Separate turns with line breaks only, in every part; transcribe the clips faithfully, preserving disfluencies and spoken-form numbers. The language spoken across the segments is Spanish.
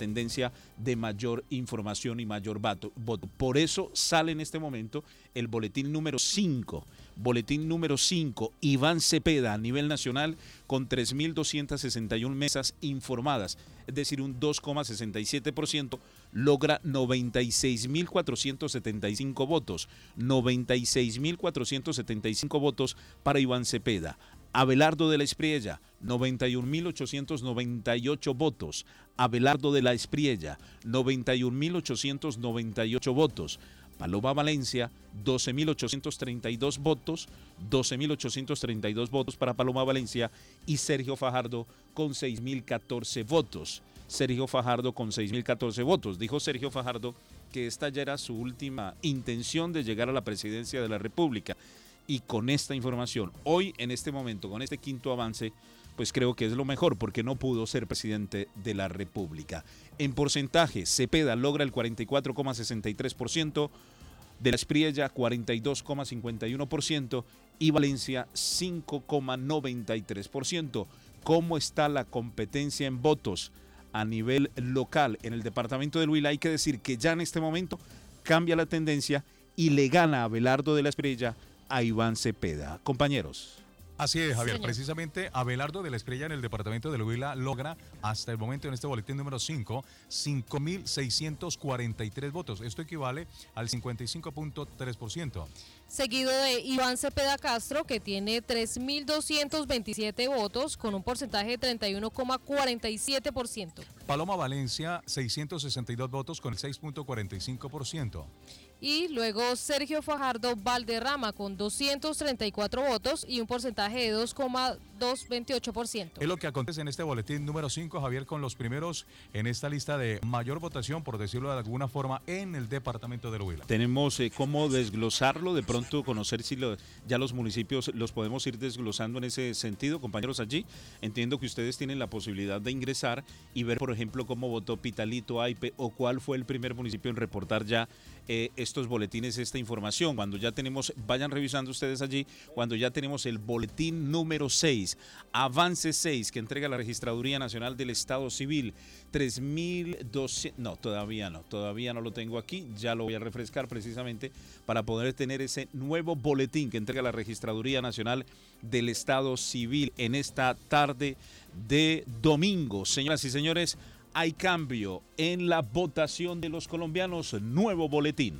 tendencia de mayor información y mayor voto. Por eso sale en este momento el boletín número cinco. Boletín número cinco, Iván Cepeda a nivel nacional con tres mil doscientas sesenta y una mesas informadas, es decir, un dos coma sesenta y siete por ciento, logra noventa y seis mil cuatrocientos setenta y cinco votos, noventa y seis mil cuatrocientos setenta y cinco votos para Iván Cepeda. Abelardo de la Espriella, noventa y un mil ochocientos noventa y ocho votos. Abelardo de la Espriella, noventa y un mil ochocientos noventa y ocho votos. Paloma Valencia, doce mil ochocientos treinta y dos votos, doce mil ochocientos treinta y dos votos para Paloma Valencia y Sergio Fajardo con seis mil catorce votos. Sergio Fajardo con seis mil catorce votos. Dijo Sergio Fajardo que esta ya era su última intención de llegar a la presidencia de la República. Y con esta información, hoy en este momento, con este quinto avance, pues creo que es lo mejor porque no pudo ser presidente de la República. En porcentaje, Cepeda logra el cuarenta y cuatro coma sesenta y tres por ciento, de la Espriella cuarenta y dos coma cincuenta y uno por ciento y Valencia cinco coma noventa y tres por ciento. ¿Cómo está la competencia en votos a nivel local en el departamento del Huila? Hay que decir que ya en este momento cambia la tendencia y le gana a Abelardo de la Espriella a Iván Cepeda. Compañeros.
Así es, Javier.
Señor.
Precisamente Abelardo de la Espriella en el departamento del Huila logra hasta el momento en este boletín número cinco, cinco mil seiscientos cuarenta y tres votos. Esto equivale al cincuenta y cinco punto tres por ciento.
Seguido de Iván Cepeda Castro, que tiene tres mil doscientos veintisiete votos con un porcentaje de treinta y uno coma cuarenta y siete por ciento.
Paloma Valencia, seiscientos sesenta y dos votos con el seis punto cuarenta y cinco por ciento.
Y luego Sergio Fajardo Valderrama con doscientos treinta y cuatro votos y un porcentaje de dos coma doscientos veintiocho por ciento.
Es lo que acontece en este boletín número cinco, Javier, con los primeros en esta lista de mayor votación, por decirlo de alguna forma, en el departamento del Huila.
Tenemos eh, cómo desglosarlo, de pronto conocer si lo, ya los municipios los podemos ir desglosando en ese sentido, compañeros allí. Entiendo que ustedes tienen la posibilidad de ingresar y ver, por ejemplo, cómo votó Pitalito, Aipe o cuál fue el primer municipio en reportar ya eh, estos boletines, esta información. Cuando ya tenemos, vayan revisando ustedes allí, cuando ya tenemos el boletín número seis, avance seis, que entrega la Registraduría Nacional del Estado Civil, tres mil doscientos, no, todavía no, todavía no lo tengo aquí, ya lo voy a refrescar precisamente para poder tener ese nuevo boletín que entrega la Registraduría Nacional del Estado Civil en esta tarde de domingo. Señoras y señores, hay cambio en la votación de los colombianos, nuevo boletín.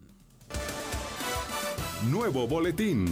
Nuevo boletín.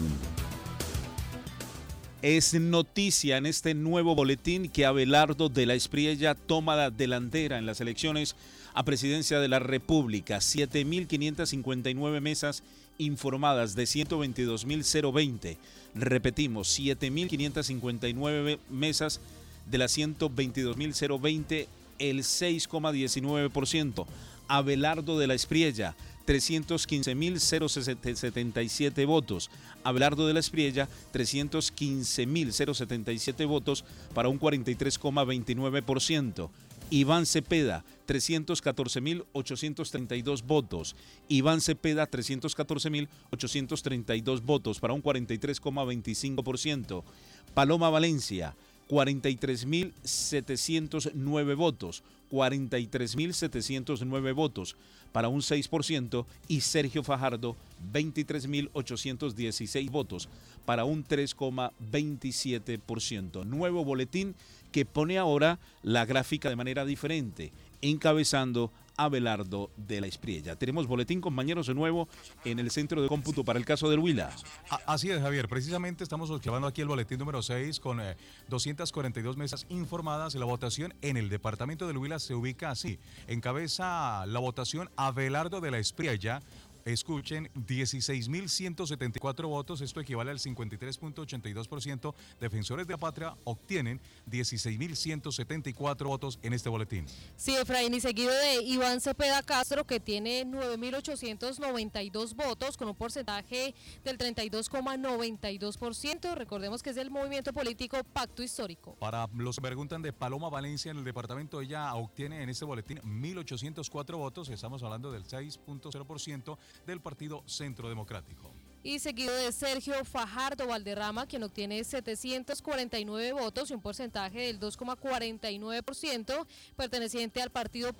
Es noticia en este nuevo boletín que Abelardo de la Espriella toma la delantera en las elecciones a presidencia de la República. siete mil quinientas cincuenta y nueve mesas informadas de ciento veintidós mil veinte. Repetimos, siete mil quinientas cincuenta y nueve mesas de las ciento veintidós mil veinte, el seis coma diecinueve por ciento. Abelardo de la Espriella, trescientos quince mil setenta y siete votos. Abelardo de la Espriella, trescientos quince mil setenta y siete votos para un cuarenta y tres coma veintinueve por ciento. Iván Cepeda, trescientos catorce mil ochocientos treinta y dos votos. Iván Cepeda, trescientos catorce mil ochocientos treinta y dos votos para un cuarenta y tres coma veinticinco por ciento. Paloma Valencia, cuarenta y tres mil setecientos nueve votos, cuarenta y tres mil setecientos nueve votos para un seis por ciento y Sergio Fajardo veintitrés mil ochocientos dieciséis votos para un tres coma veintisiete por ciento. Nuevo boletín que pone ahora la gráfica de manera diferente, encabezando Abelardo de la Espriella. Tenemos boletín, compañeros, de nuevo en el centro de cómputo para el caso del Huila.
Así es, Javier. Precisamente estamos observando aquí el boletín número seis con eh, doscientas cuarenta y dos mesas informadas. La votación en el departamento del Huila se ubica así. Encabeza la votación Abelardo de la Espriella. Escuchen, dieciséis mil ciento setenta y cuatro votos, esto equivale al cincuenta y tres punto ochenta y dos por ciento. Defensores de la Patria obtienen dieciséis mil ciento setenta y cuatro votos en este boletín.
Sí, Efraín, y seguido de Iván Cepeda Castro, que tiene nueve mil ochocientos noventa y dos votos, con un porcentaje del treinta y dos coma noventa y dos por ciento. Recordemos que es del movimiento político Pacto Histórico.
Para los que preguntan de Paloma Valencia en el departamento, ella obtiene en este boletín mil ochocientos cuatro votos, estamos hablando del seis punto cero por ciento del Partido Centro Democrático.
Y seguido de Sergio Fajardo Valderrama, quien obtiene setecientos cuarenta y nueve votos y un porcentaje del dos coma cuarenta y nueve por ciento, perteneciente al Partido